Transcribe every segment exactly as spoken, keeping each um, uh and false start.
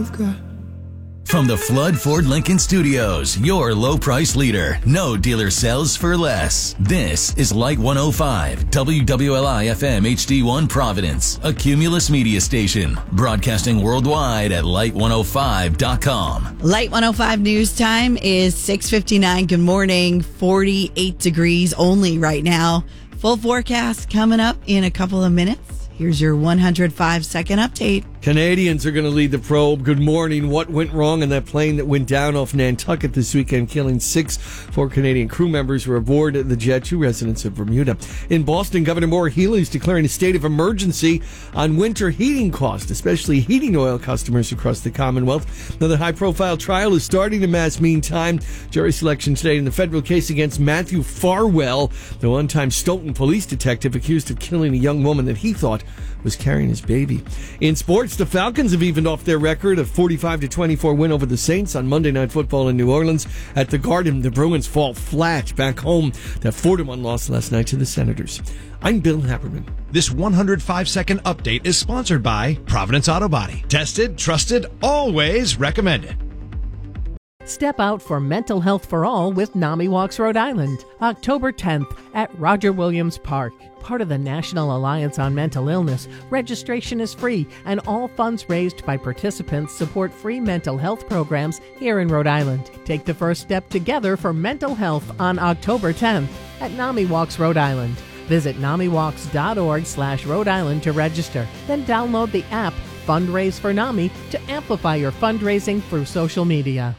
you've got. From the Flood Ford Lincoln Studios, your low price leader. No dealer sells for less. This is Light one oh five, W W L I F M H D one Providence, a Cumulus media station, broadcasting worldwide at light one oh five dot com. Light one oh five news time is six fifty-nine. Good morning. forty-eight degrees only right now. Full forecast coming up in a couple of minutes. Here's your one hundred five second update. Canadians are going to lead the probe. Good morning. What went wrong in that plane that went down off Nantucket this weekend, killing six? Four Canadian crew members were aboard the jet, two residents of Bermuda. In Boston, Governor Maura Healey is declaring a state of emergency on winter heating costs, especially heating oil customers across the Commonwealth. Another high-profile trial is starting in Mass. Meantime, jury selection today in the federal case against Matthew Farwell, the one-time Stoughton police detective accused of killing a young woman that he thought was carrying his baby. In sports, the Falcons have evened off their record of forty-five to twenty-four win over the Saints on Monday Night Football in New Orleans. At the Garden, the Bruins fall flat back home. That four to one loss last night to the Senators. I'm Bill Haberman. This one hundred five second update is sponsored by Providence Auto Body. Tested, trusted, always recommended. Step out for mental health for all with NAMI Walks Rhode Island, October tenth at Roger Williams Park. Part of the National Alliance on Mental Illness, registration is free and all funds raised by participants support free mental health programs here in Rhode Island. Take the first step together for mental health on October tenth at NAMI Walks Rhode Island. Visit namiwalks.org slash Rhode Island to register. Then download the app Fundraise for NAMI to amplify your fundraising through social media.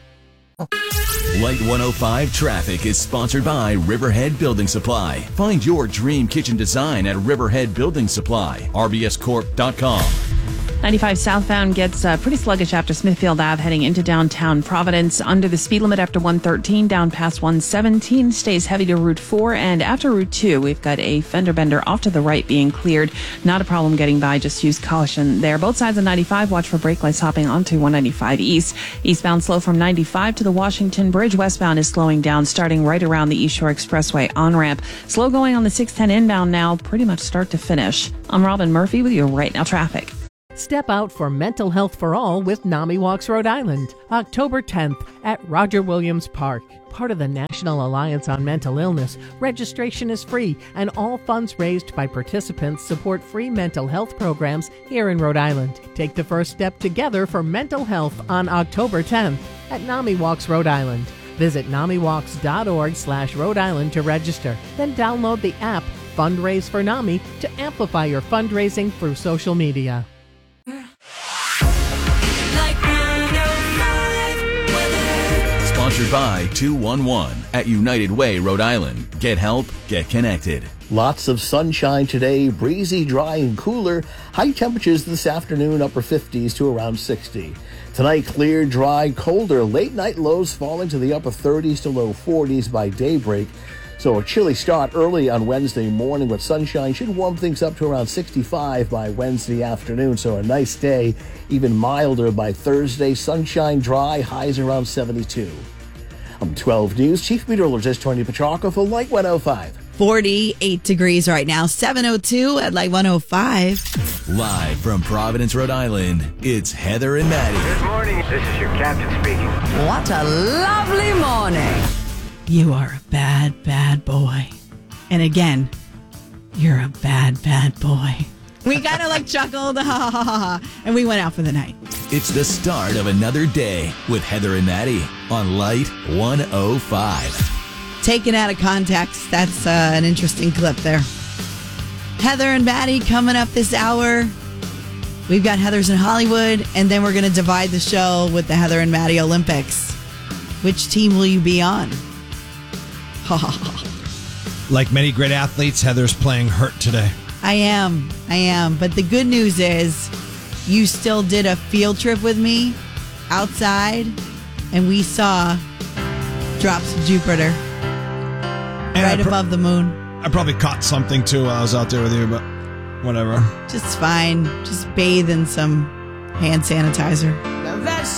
Light one oh five traffic is sponsored by Riverhead Building Supply. Find your dream kitchen design at Riverhead Building Supply, R B S corp dot com. ninety-five southbound gets uh, pretty sluggish after Smithfield Ave heading into downtown Providence. Under the speed limit after one thirteen, down past one seventeen, stays heavy to Route four. And after Route two, we've got a fender bender off to the right being cleared. Not a problem getting by, just use caution there. Both sides of ninety-five, watch for brake lights hopping onto one ninety-five East. Eastbound slow from ninety-five to the Washington Bridge. Westbound is slowing down, starting right around the East Shore Expressway on-ramp. Slow going on the six ten inbound now, pretty much start to finish. I'm Robin Murphy with your Right Now Traffic. Step out for mental health for all with NAMI Walks Rhode Island, October tenth at Roger Williams Park. Part of the National Alliance on Mental Illness, registration is free and all funds raised by participants support free mental health programs here in Rhode Island. Take the first step together for mental health on October tenth at NAMI Walks Rhode Island. Visit namiwalks.org slash Rhode Island to register. Then download the app Fundraise for NAMI to amplify your fundraising through social media. Sponsored by two one one at United Way, Rhode Island. Get help, get connected. Lots of sunshine today, breezy, dry, and cooler. High temperatures this afternoon, upper fifties to around sixty. Tonight, clear, dry, colder. Late night lows falling to the upper thirties to low forties by daybreak. So a chilly start early on Wednesday morning with sunshine should warm things up to around sixty-five by Wednesday afternoon. So a nice day, even milder by Thursday. Sunshine, dry, highs around seventy-two. I'm twelve News Chief Meteorologist Tony Petrarca for Light one oh five. forty-eight degrees right now, seven oh two at Light one oh five. Live from Providence, Rhode Island, it's Heather and Maddie. Good morning. This is your captain speaking. What a lovely morning. You are a bad, bad boy. And again, you're a bad, bad boy. We kind of like chuckled, ha ha ha ha, and we went out for the night. It's the start of another day with Heather and Maddie on Light one oh five. Taken out of context, that's uh, an interesting clip there. Heather and Maddie coming up this hour. We've got Heather's in Hollywood, and then we're going to divide the show with the Heather and Maddie Olympics. Which team will you be on? Like many great athletes, Heather's playing hurt today. I am. I am. But the good news is you still did a field trip with me outside, and we saw drops of Jupiter And right pro- above the moon. I probably caught something, too, while I was out there with you, but whatever. Just fine. Just bathe in some hand sanitizer.